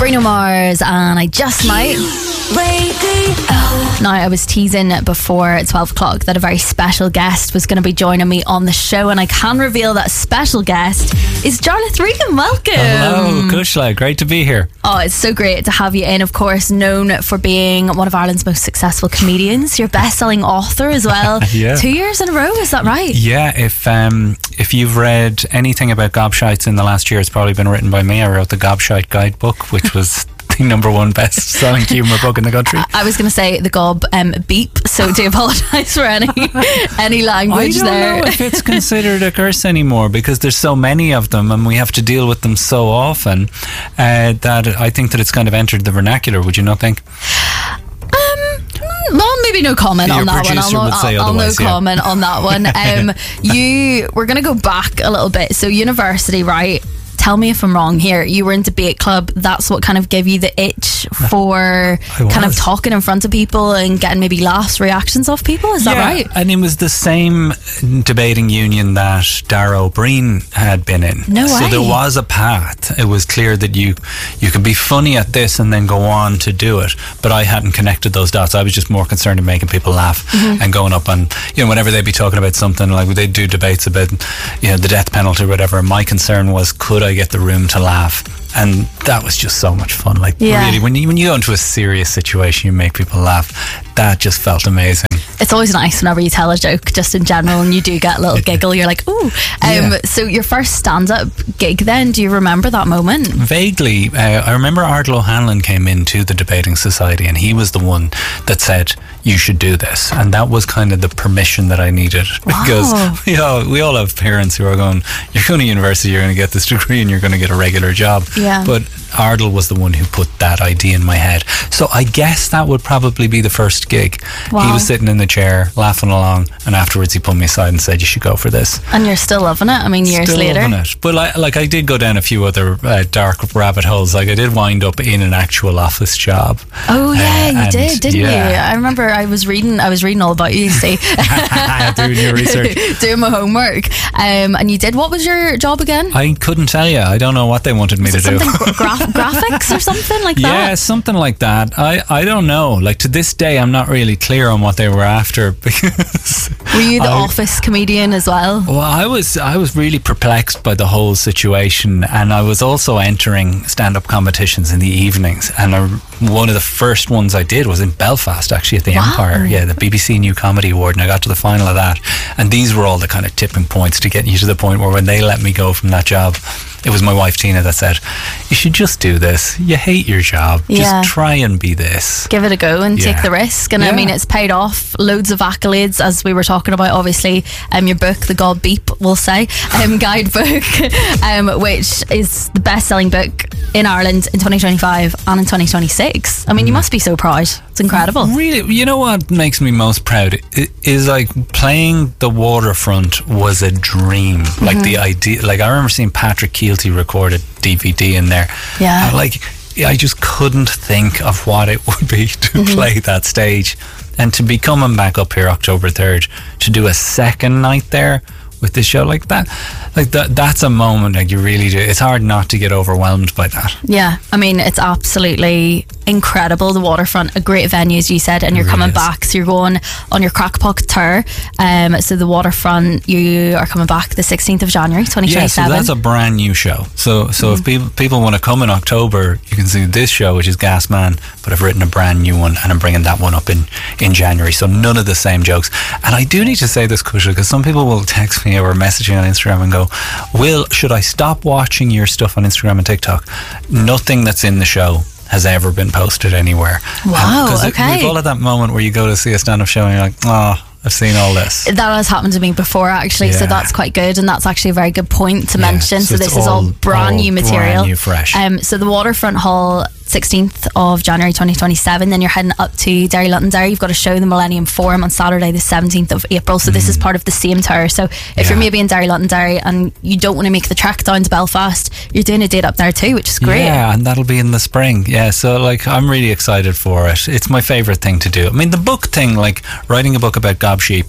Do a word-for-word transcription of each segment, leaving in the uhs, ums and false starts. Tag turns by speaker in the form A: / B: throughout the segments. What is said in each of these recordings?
A: Bruno Mars and I Just Might. Now, I was teasing before twelve o'clock that a very special guest was going to be joining me on the show, and I can reveal that special guest is Jarlath Regan. Welcome.
B: Hello, Kushla. Great to be here.
A: Oh, it's so great to have you in. Of course, known for being one of Ireland's most successful comedians. You're a best-selling author as well.
B: Yeah.
A: Two years in a row, is that right?
B: Yeah, if um, if you've read anything about gobshites in the last year, it's probably been written by me. I wrote the Gobshite Guidebook, which was the number one best-selling humour book in the country.
A: I was going to say the gob um, beep, so do apologise for any any language
B: I don't
A: there.
B: know if it's considered a curse anymore, because there's so many of them and we have to deal with them so often uh, that I think that it's kind of entered the vernacular. Would you not think?
A: Um, well, maybe no comment
B: Your
A: on that one. I'll,
B: producer
A: no,
B: would say
A: I'll, I'll no
B: otherwise, yeah.
A: comment on that one. Um, you, we're going to go back a little bit. So university, right? Tell me if I'm wrong here. You were in debate club. That's what kind of gave you the itch for kind of talking in front of people and getting maybe laughs, reactions off people. Is
B: yeah,
A: that right?
B: And it was the same debating union that Dara O'Brien had been in.
A: No
B: so
A: way.
B: there was a path. It was clear that you you could be funny at this and then go on to do it. But I hadn't connected those dots. I was just more concerned in making people laugh mm-hmm. and going up and, you know, whenever they'd be talking about something, like they'd do debates about, you know, the death penalty or whatever, my concern was, could I get the room to laugh? And that was just so much fun. Like, yeah. really, when you when you go into a serious situation, you make people laugh. That just felt amazing.
A: It's always nice whenever you tell a joke, just in general, and you do get a little giggle. You're like, ooh. Um, yeah. So your first stand-up gig then, do you remember that moment?
B: Vaguely. Uh, I remember Ardal O'Hanlon came into the Debating Society, and he was the one that said, you should do this. And that was kind of the permission that I needed. Because
A: wow.
B: you know, we all have parents who are going, you're going to university, you're going to get this degree, and you're going to get a regular job.
A: Yeah.
B: But Ardal was the one who put that idea in my head. So I guess that would probably be the first gig.
A: Wow.
B: He was sitting in the chair, laughing along, and afterwards he pulled me aside and said, you should go for this.
A: And you're still loving it? I mean, years
B: still
A: later?
B: loving it. But like, like I did go down a few other uh, dark rabbit holes. Like I did wind up in an actual office job.
A: Oh yeah,
B: uh,
A: you did, didn't
B: yeah.
A: you? I remember I was reading I was reading all about you, you see.
B: Doing your research.
A: Doing my homework. Um, and you did, what was your job again?
B: I couldn't tell you. I don't know what they wanted me
A: was
B: to
A: it
B: do.
A: Something gra- graphics or something like
B: yeah,
A: that?
B: Yeah, something like that. I, I don't know. Like to this day, I'm not really clear on what they were after, because
A: were you the
B: I,
A: office comedian as well?
B: Well, I was I was really perplexed by the whole situation, and I was also entering stand-up competitions in the evenings, and I, one of the first ones I did was in Belfast, actually, at the
A: wow.
B: Empire, yeah, the B B C New Comedy Award, and I got to the final of that, and these were all the kind of tipping points to get you to the point where when they let me go from that job, it was my wife Tina that said, you should just do this. You hate your job.
A: Yeah.
B: Just try and be this.
A: Give it a go and
B: yeah.
A: take the risk. And
B: yeah.
A: I mean, it's paid off. Loads of accolades, as we were talking about, obviously. Um, your book, The God Beep, we'll say, um, guidebook, um, which is the best-selling book in Ireland in twenty twenty-five and in twenty twenty-six. I mean, mm. you must be so proud. It's incredible.
B: Really, you know what makes me most proud is like playing the waterfront was a dream. Mm-hmm. Like the idea, like I remember seeing Patrick Keelty recorded D V D in there.
A: Yeah.
B: And like I just couldn't think of what it would be to mm-hmm. play that stage, and to be coming back up here October third to do a second night there with this show like that, like that that's a moment like you really do. It's hard not to get overwhelmed by that.
A: Yeah, I mean, it's absolutely incredible. The waterfront, a great venue, as you said, and you're
B: it really
A: coming
B: is.
A: back, so you're going on your Crackpock tour. Um, so the waterfront, you are coming back the sixteenth of January twenty twenty-seven.
B: Yeah, so that's a brand new show. So so mm. if people people want to come in October, you can see this show, which is Gas Man, but I've written a brand new one, and I'm bringing that one up in in January. So none of the same jokes. And I do need to say this, Kusha, because some people will text me or message me on Instagram and go, Will, should I stop watching your stuff on Instagram and TikTok? Nothing that's in the show has ever been posted anywhere.
A: Wow,
B: um,
A: okay.
B: We've all had that moment where you go to see a stand-up show and you're like, oh, I've seen all this.
A: That has happened to me before, actually,
B: yeah.
A: so that's quite good, and that's actually a very good point to
B: yeah.
A: mention.
B: So,
A: so this
B: all,
A: is all brand
B: all
A: new material.
B: Brand new, fresh.
A: Um, so the Waterfront Hall, sixteenth of January twenty twenty-seven. Then you're heading up to Derry Londonderry. You've got a show in the Millennium Forum on Saturday the seventeenth of April. So mm. this is part of the same tour. So if yeah. you're maybe in Derry Londonderry and you don't want to make the trek down to Belfast, you're doing a date up there too, which is great.
B: Yeah, and that'll be in the spring. Yeah, so like I'm really excited for it. It's my favourite thing to do. I mean, the book thing, like writing a book about gobsheep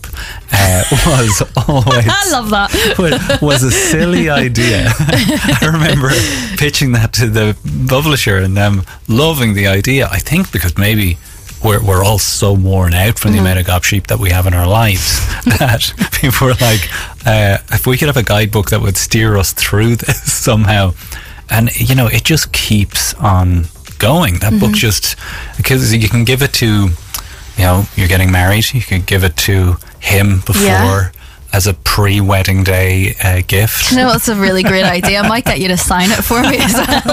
B: uh, was always
A: I love that.
B: was, was a silly idea. I remember pitching that to the publisher and them loving the idea. I think because maybe we're, we're all so worn out from mm-hmm. the amount of gob sheep that we have in our lives that people were like, uh, if we could have a guidebook that would steer us through this somehow. And, you know, it just keeps on going. That mm-hmm. book just, because you can give it to, you know, you're getting married, you can give it to him before yeah. as a pre-wedding day uh, gift.
A: You know, it's a really great idea. I might get you to sign it for me as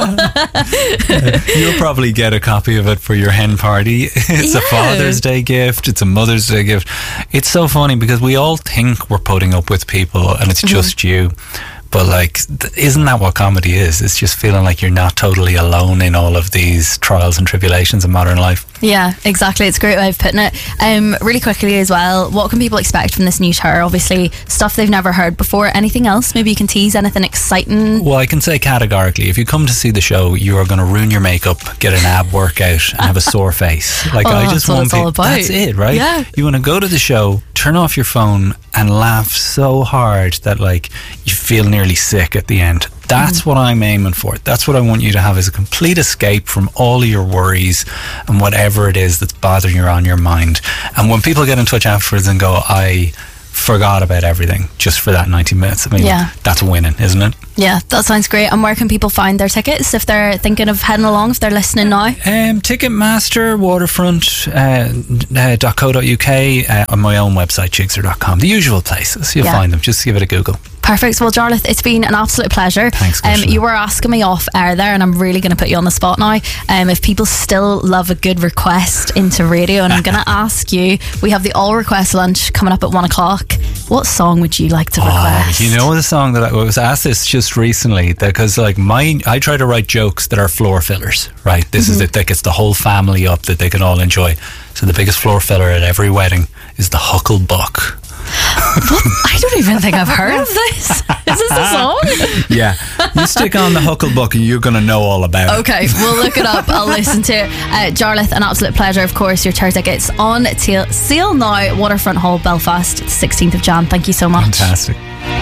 A: well.
B: You'll probably get a copy of it for your hen party. It's yeah. a Father's Day gift. It's a Mother's Day gift. It's so funny because we all think we're putting up with people and it's mm-hmm. just you. But like, isn't that what comedy is? It's just feeling like you're not totally alone in all of these trials and tribulations of modern life.
A: Yeah, exactly. It's a great way of putting it. Um, really quickly as well, what can people expect from this new tour? Obviously, stuff they've never heard before. Anything else? Maybe you can tease anything exciting?
B: Well, I can say categorically, if you come to see the show, you are going to ruin your makeup, get an ab workout, and have a sore face. Like,
A: oh,
B: I just
A: that's what
B: want
A: it's all about.
B: That's it, right?
A: Yeah.
B: You want to go to the show, turn off your phone, and laugh so hard that like you feel nearly sick at the end. That's mm-hmm. what I'm aiming for. That's what I want you to have, is a complete escape from all of your worries and whatever it is that's bothering you on your mind. And when people get in touch afterwards and go, I forgot about everything just for that ninety minutes, I mean, yeah. that's winning, isn't it?
A: Yeah, that sounds great. And where can people find their tickets if they're thinking of heading along, if they're listening now?
B: Um, Ticketmaster, Waterfront, uh, uh, .co.uk, uh, on my own website, Jigsaw dot com. The usual places. You'll yeah. find them. Just give it a Google.
A: Perfect. Well, Jarlath, it's been an absolute pleasure.
B: Thanks,
A: um, you were asking me off air there, and I'm really going to put you on the spot now. Um, if people still love a good request into radio, and I'm going to ask you, we have the all request lunch coming up at one o'clock. What song would you like to request?
B: Oh, you know the song that I was asked this just recently, because like my I try to write jokes that are floor fillers, right? This mm-hmm. is it that gets the whole family up, that they can all enjoy. So the biggest floor filler at every wedding is the Hucklebuck.
A: What? I don't even think I've heard of this. Is this a song?
B: Yeah. You stick on the Hucklebuck and you're going to know all about it.
A: Okay, we'll look it up. I'll listen to it. Uh, Jarlath, an absolute pleasure. Of course, your tour tickets on sale now, Waterfront Hall, Belfast, sixteenth of January. Thank you so much.
B: Fantastic.